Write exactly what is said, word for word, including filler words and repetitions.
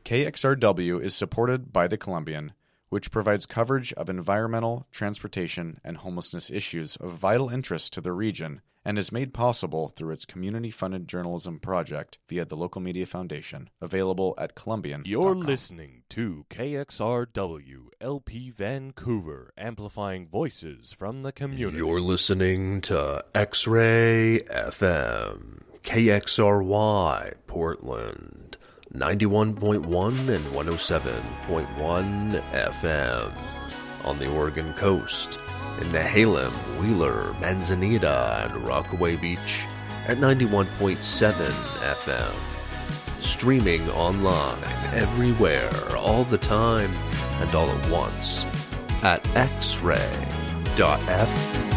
K X R W is supported by the Columbian, which provides coverage of environmental, transportation, and homelessness issues of vital interest to the region, and is made possible through its community-funded journalism project via the Local Media Foundation, available at Columbian dot com. You're listening to K X R W, L P Vancouver, amplifying voices from the community. You're listening to X-Ray F M, K X R Y, Portland, ninety-one point one and one oh seven point one F M. On the Oregon coast, in Nehalem, Wheeler, Manzanita, and Rockaway Beach at ninety-one point seven F M. Streaming online everywhere, all the time, and all at once at x ray dot f m.